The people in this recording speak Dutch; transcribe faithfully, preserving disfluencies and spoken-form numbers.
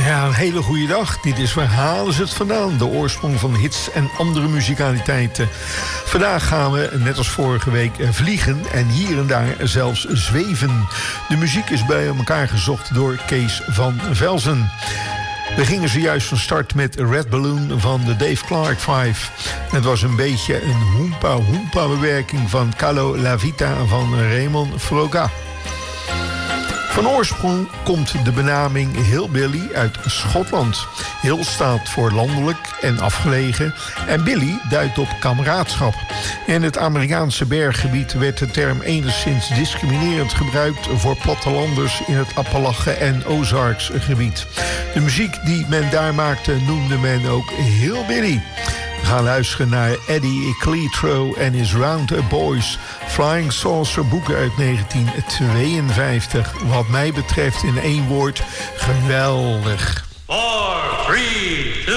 Ja, een hele goede dag. Dit is Waar halen ze het vandaan? De oorsprong van hits en andere muzikaliteiten. Vandaag gaan we, net als vorige week, vliegen en hier en daar zelfs zweven. De muziek is bij elkaar gezocht door Kees van Velzen. We gingen zojuist van start met Red Balloon van de Dave Clark Five. Het was een beetje een hoempa-hoempa bewerking van Calo La Vita van Raymond Froga. Van oorsprong komt de benaming Hillbilly uit Schotland. Hill staat voor landelijk en afgelegen en Billy duidt op kameraadschap. In het Amerikaanse berggebied werd de term enigszins discriminerend gebruikt voor plattelanders in het Appalachen- en Ozarksgebied. De muziek die men daar maakte noemde men ook Hillbilly. We gaan luisteren naar Eddie Cletro en his Round Boys. Flying Saucer boeken uit negentien tweeënvijftig. Wat mij betreft in één woord, geweldig. four, three, two